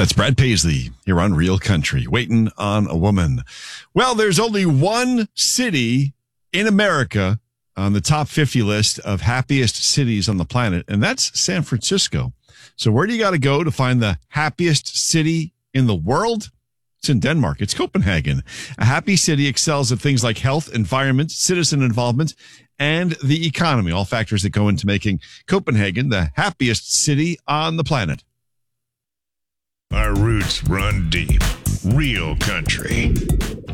That's Brad Paisley here on Real Country, Waiting on a Woman. Well, there's only one city in America on the top 50 list of happiest cities on the planet, and that's San Francisco. So where do you got to go to find the happiest city in the world? It's in Denmark. It's Copenhagen. A happy city excels at things like health, environment, citizen involvement, and the economy, all factors that go into making Copenhagen the happiest city on the planet. Our roots run deep. Real Country.